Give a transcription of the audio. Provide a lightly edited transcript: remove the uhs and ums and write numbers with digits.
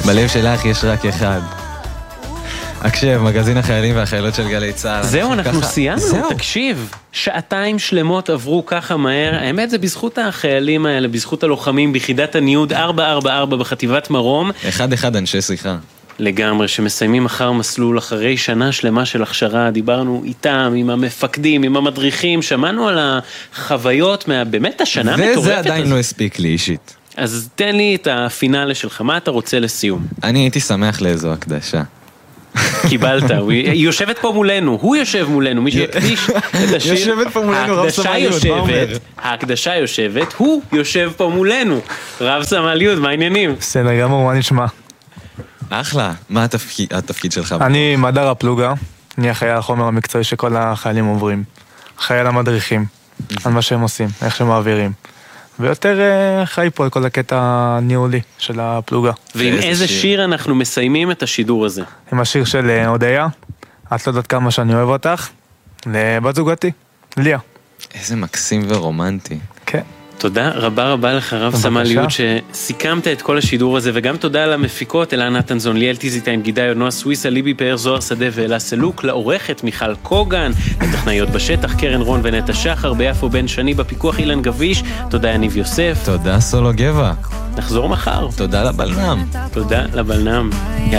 בלב שלך יש רק אחד. הקשב, מגזין החיילים והחיילות של גלי צהל. זהו, אנחנו סיימנו, תקשיב. 2 שלמות עברו ככה מהר. האמת זה בזכות החיילים האלה, בזכות הלוחמים ביחידת הניוד 444 בחטיבת מרום. 1-1 אנשי שיחה. לגמרי, שמסיימים מחר מסלול אחרי שנה שלמה של הכשרה, דיברנו איתם, עם המפקדים, עם המדריכים, שמענו על החוויות באמת השנה המטורפת. וזה עדיין לא הספיק לי אישית. אז תן לי את הפינאלה שלך, מה אתה רוצה לסיום? אני הייתי שמח לאיזו הקדשה. קיבלת, היא יושבת פה מולנו, הוא יושב מולנו, מי שיקדיש את השיר. יושבת פה מולנו רב סמל יוד, מה אומר? ההקדשה יושבת, הוא יושב פה מולנו. רב סמל יוד, מה העניינים? בסדר גמור, מה נשמע? אחלה, מה התפקיד שלך? אני מדר הפלוגה, אני אחראי על החומר המקצועי שכל החיילים עוברים. אחראי על המדריכים, על מה שהם עושים, איך שהם מעבירים. ויותר חי פה על כל הקטע הניהולי של הפלוגה. ועם איזה שיר אנחנו מסיימים את השידור הזה? עם השיר של הודיה, את לא יודעת כמה שאני אוהב אותך, לבת זוגתי, ליה. איזה מקסים ורומנטי. כן. תודה רבה רבה לך רב סמל יוד שסיכמת את כל השידור הזה, וגם תודה למפיקות אלה נתנזון, ליאל טיזיטיים, גידי נועה סוויסה, ליבי פאר, זוהר שדה ואלה סלוק, לעורכת מיכל קוגן, לטכנאיות בשטח קרן רון ונטע שחר, ביפו בן שני, בפיקוח אילן גביש, תודה יניב יוסף, תודה סולו גבע, נחזור מחר, תודה לבלנם, תודה לבלנם.